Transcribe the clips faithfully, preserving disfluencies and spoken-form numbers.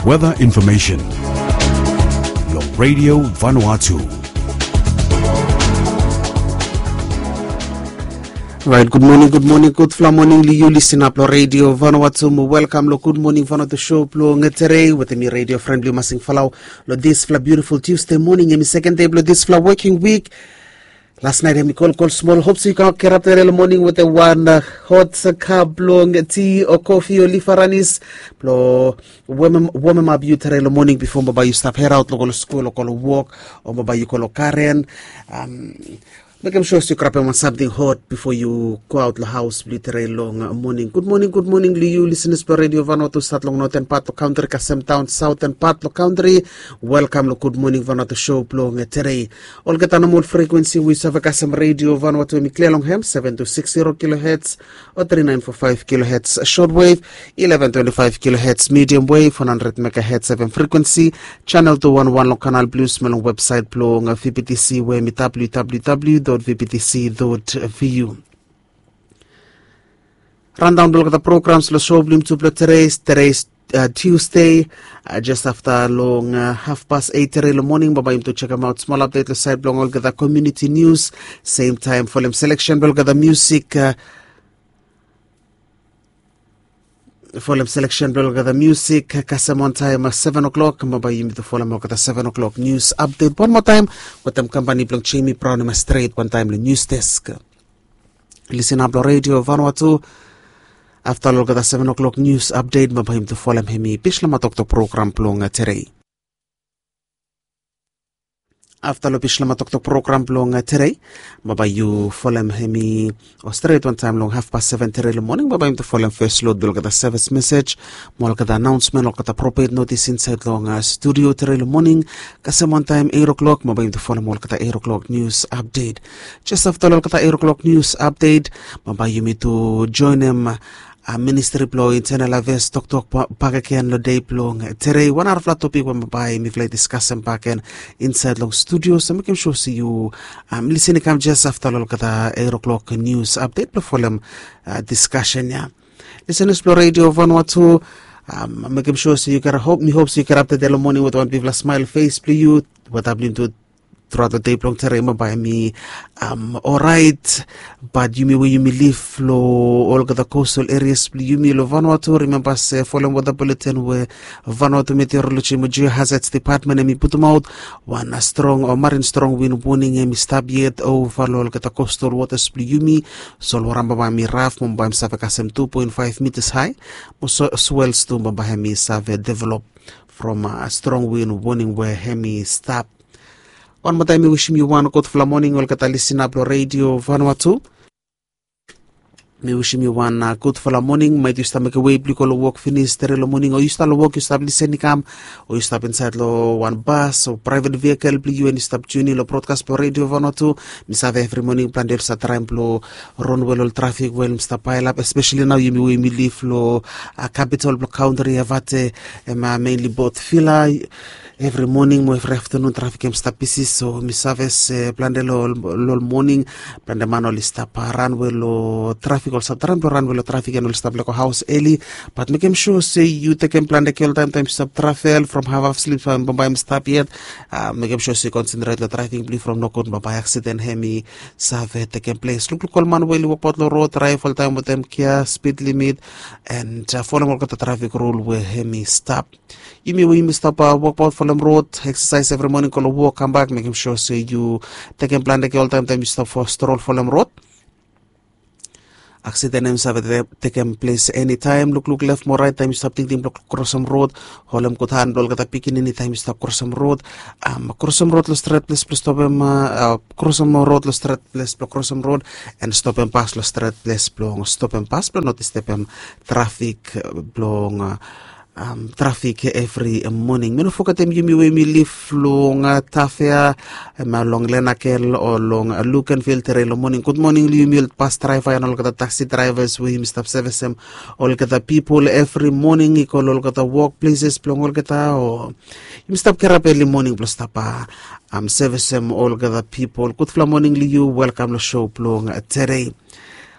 weather information. Your Radio Vanuatu. Right, good morning, good morning, good fla morning. You listen up lo Radio Vanuatu. Welcome lo good morning Vanuatu show plo ngetere with me radio friendly masing falau lo this fla beautiful Tuesday morning and second day lo this fla working week. Last night I call call small hopes you can get up there in the morning with a one uh, hot cup long tea or coffee or lifaranis plo women women ma beauty in the morning before baba you stop head out lo school or call walk or baba you call Karen um make sure you grab on something hot before you go out the house literally long morning. Good morning, good morning to you listeners per Radio Vanuatu start long northern part of country Kasem town southern part of country. Welcome to Good Morning Vanuatu show plong today. All get animal frequency we serve Kasem Radio Vanuatu mi clear long ham seven two six zero kilohertz or three nine four five kilohertz shortwave, eleven twenty-five kilohertz medium wave, one hundred megahertz seven frequency, channel two one one long canal blues melong website plong V P T C where mi w w w dot v p t c dot v u. Rundown dulu kata programs lo show blim tu today's today's uh, Tuesday uh, just after long uh, half past eight today in the morning. Baba to check them out. Small update lo side blog all kata community news. Same time for them selection blo kata music. Uh, For them selection blo kata music. Kasem on time uh, seven o'clock. Baba you to follow mo kata seven o'clock news update. One more time with them company blog Jamie Brown straight one time the news desk. Listen up lo Radio Vanuatu. After look at the seven o'clock news update, mabahim to follow him pishla matok to program plong today. After lo pishla matok to program plong today, mabayu follow him or straight one time long half past seven today in the morning, mabahim to follow first load look at the service message, more look at the announcement, look at the appropriate notice inside long uh, studio today in the morning, kasem one time eight o'clock, mabahim to follow more look at the eight o'clock news update. Just after look at the eight o'clock news update, mabayu me to join him. A ministry plo internal affairs tok tok pagaken lo day plong today one hour flat topic when by me fly discuss and paken inside long studio so make sure see you um listening come just after lo kata eight o'clock news update plo follow uh, discussion ya listen explore Radio Vanuatu um make sure see you can hope me hope so you can up the morning with one people smile face please you what happening to throughout the day long term by me um alright but you may where you may live flow all the coastal areas you may lo Vanuatu remember say follow what the bulletin where Vanuatu meteorology and hazards department and me put them out one a strong or marine strong wind warning and me stop yet over all the coastal waters you me so ramba by me raf mumbai Kasem two point five meters high so swells to by me save develop from a strong wind warning where hemi stop. One more time, we wish you one good fla morning. All kata listen up Radio Vanuatu. Me wish you one uh, good fla morning. Might you start make a way, blick all work finish the morning, or you start work, you start listening cam, or you stop inside lo one bus or private vehicle, please you and you stop tuning lo broadcast for Radio Vanuatu. Me save every morning plan there sa time lo run well all traffic well stop pile up, especially now you me me live lo uh, capital block country avate um, mainly both fila. Every morning, mo every afternoon traffic am stop pieces so mi service uh, plan de lo lo morning plan de manual stop run well lo traffic also run run well lo traffic and will stop like house early but make sure say you take plan de kill time time stop traffic from half of sleep from bamba stop yet uh, make sure say concentrate the traffic blue from no code baba accident hemi save take place look look all man well walk out the road drive full time with them care speed limit and uh, follow all the traffic rule where hemi stop you may we stop uh, walk out Fulham Road, exercise every morning, call a walk, come back, make sure say you take a plan all time time you stop for stroll Fulham Road. Accident have taken place anytime, look look left more right time you stop thinking block cross some road, Holem could handle get a picking anytime you stop cross some road, um cross some road straight place plus stop him uh cross some road straight place block cross some road and stop and pass straight place block stop and pass block not step him traffic block uh, Um, traffic every morning. Mino fokatem yumi we mi live long uh, tafia ma long lenakel or long uh, look and filter lo morning. Good morning yumi past driver and all the taxi drivers we stop service them all the people every morning ikol all the workplaces plong all the or you stop kerap early morning plus tapa um service them all the people. Good morning you welcome the show plong uh, today.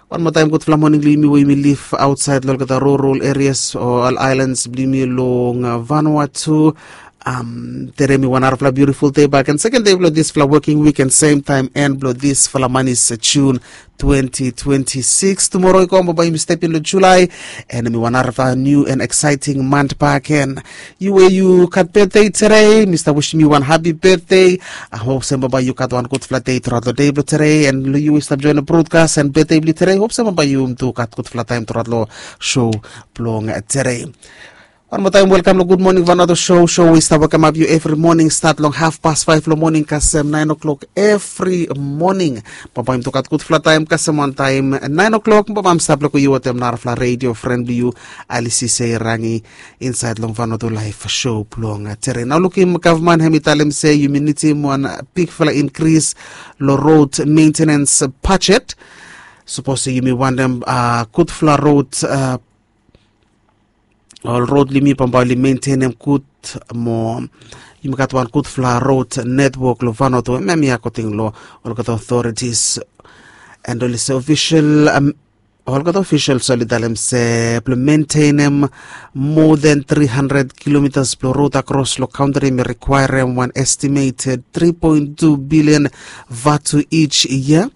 One more time, good fla morning, limi we live outside the rural areas or all islands, blimi long Vanuatu. Um, Teremi one hour beautiful day back and second day blow this fla working week and same time and blow this fla manis June twenty twenty-six. Tomorrow I come by step in July and me one hour new and exciting month back and you where you cut birthday today, Mister wishing you one happy birthday. I hope some by you cut one good flat day throughout the day today and you stop join the broadcast and birthday today. Hope some by you to cut good flat time throughout the show blowing today. One more time, welcome to Good Morning Vanuatu show. Show we start welcome up you every morning. Start long half past five in the morning, kasem nine o'clock every morning. Papa to cut good flat time, kasem one time nine o'clock. Papa start look you at them narfla radio friend you Alice say rangi inside long Vanuatu live show plong terrain. Now looking government hemitalem say you need him one big fella increase the road maintenance budget. Suppose you may want them uh good fla road uh all road limi pambali maintain them good mo you got one good fla road network lo Vanuatu memi akoting lo all got authorities and all is official um, all got official solidalem se maintain them more than three hundred kilometers per road across lo country may require one estimated three point two billion vatu each year.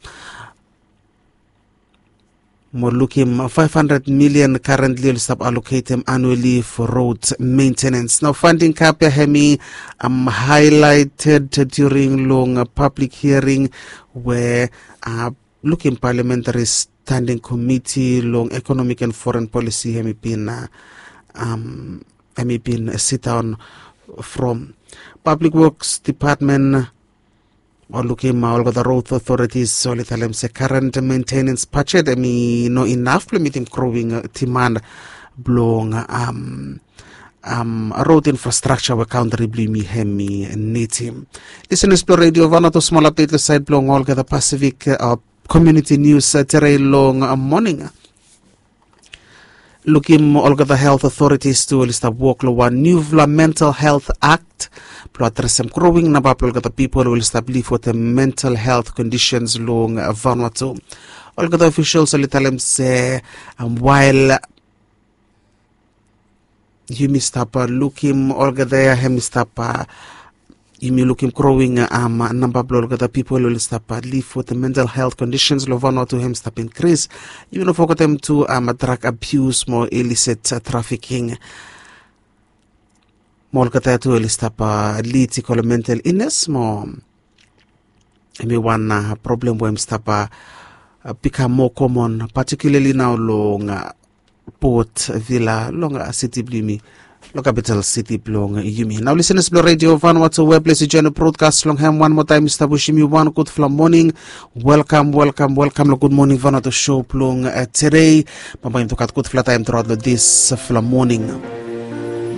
More looking five hundred million currently will stop allocated annually for road maintenance. Now funding kapya hemi um highlighted during long public hearing where uh looking parliamentary standing committee long economic and foreign policy hemi been uh, um hemi been sit down from Public Works Department. Or looking all the road authorities so little say current maintenance budget I mean no enough limiting growing demand blowing um um road infrastructure we country blimi hemi need him. Listen to Radio Vanuatu small update the side blowing all the Pacific uh, community news uh, today long uh, morning. Looking all the health authorities to list of work one new mental health act. Plus some growing number of the people will establish for the mental health conditions long Vanuatu. All the officials will tell them say um, while you must stop looking all the there him stop you may looking growing um number of the people will stop live for the mental health conditions lo Vanuatu him stop increase. You know forget them to um drug abuse more illicit uh, trafficking. More kata tu elistapa lead to mental illness more maybe one uh, problem when stapa uh, become more common particularly now long uh, Port Villa long uh, city blimi long capital city blong yumi. Now listen to Radio Vanuatu web place journal broadcast long ham one more time Mister Bushimi one good fla morning. Welcome, welcome, welcome to Good Morning Vanuatu show plong uh, today. Papa to cut good fla time throughout this uh, fla morning.